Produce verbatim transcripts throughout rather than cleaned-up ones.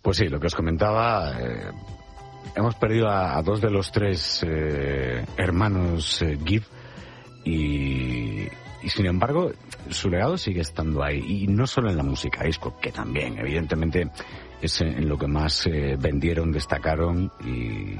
Pues sí, lo que os comentaba, eh, hemos perdido a, a dos de los tres eh, hermanos eh, Gibb y, y sin embargo su legado sigue estando ahí, y no solo en la música disco, que también evidentemente es en lo que más eh, vendieron, destacaron y,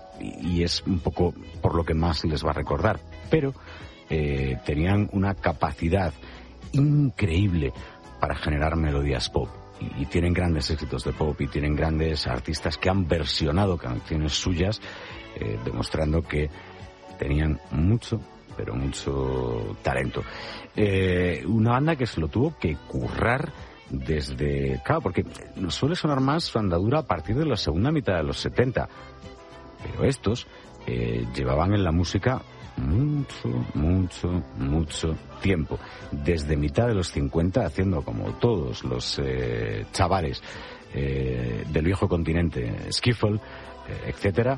y es un poco por lo que más les va a recordar, pero eh, tenían una capacidad increíble para generar melodías pop. Y tienen grandes éxitos de pop y tienen grandes artistas que han versionado canciones suyas, eh, demostrando que tenían mucho, pero mucho talento. Eh, una banda que se lo tuvo que currar desde... Claro, porque nos suele sonar más su andadura a partir de la segunda mitad de los setenta, pero estos eh, llevaban en la música mucho, mucho, mucho tiempo. Desde mitad de los cincuenta, haciendo como todos los eh, chavales eh, del viejo continente, skiffle, eh, etcétera,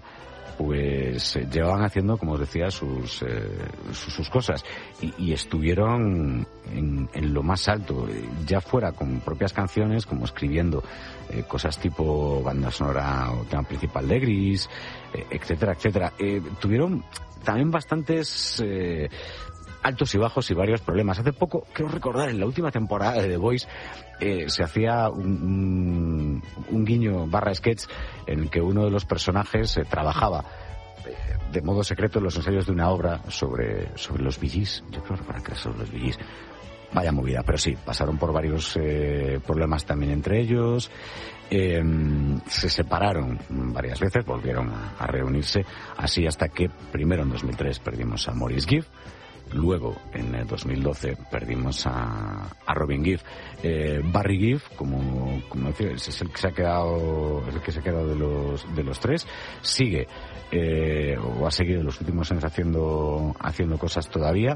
pues eh, llevaban haciendo, como os decía, sus, eh, sus, sus cosas. Y, y estuvieron en, en lo más alto, ya fuera con propias canciones, como escribiendo eh, cosas tipo banda sonora o tema principal de Gris, eh, etcétera, etcétera. Eh, tuvieron también bastantes eh, altos y bajos y varios problemas. Hace poco, quiero recordar, en la última temporada de The Voice eh, se hacía un, un, un guiño barra sketch en el que uno de los personajes eh, trabajaba eh, de modo secreto en los ensayos de una obra sobre, sobre los Bee Gees. Yo creo recordar que era sobre los Bee Gees. Vaya movida, pero sí, pasaron por varios eh, problemas también entre ellos. Eh, se separaron varias veces, volvieron a, a reunirse, así hasta que primero en dos mil tres perdimos a Maurice Gibb, luego en el dos mil doce perdimos a, a Robin Gibb. Eh, Barry Gibb, como, como decía, es el que se ha quedado, es el que se ha quedado de los de los tres, sigue eh, o ha seguido en los últimos años haciendo haciendo cosas todavía.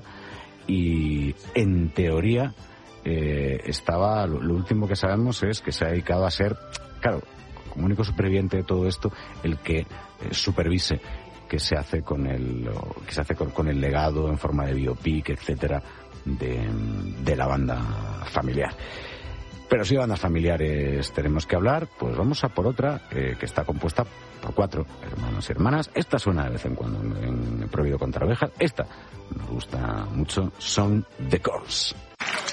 Y en teoría eh, estaba, lo, lo último que sabemos es que se ha dedicado a ser, claro, como único superviviente de todo esto, el que eh, supervise qué se hace con el, que se hace con, con el legado en forma de biopic, etcétera, de, de la banda familiar. Pero si de bandas familiares tenemos que hablar, pues vamos a por otra eh, que está compuesta por cuatro hermanos y hermanas. Esta suena de vez en cuando en Prohibido contra Ovejas. Esta nos gusta mucho. Son The Corrs.